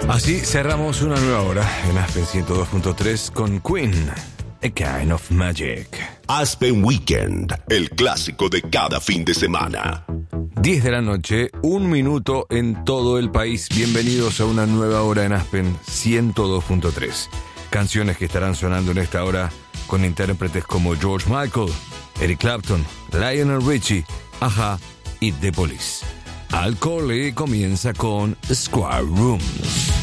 Así cerramos una nueva hora en Aspen 102.3 con Queen, A Kind of Magic. Aspen Weekend, el clásico de cada fin de semana. 10 de la noche, 1 minuto en todo el país. Bienvenidos a una nueva hora en Aspen 102.3. Canciones que estarán sonando en esta hora con intérpretes como George Michael, Eric Clapton, Lionel Richie, Aja y The Police. Al Cole comienza con Square Rooms.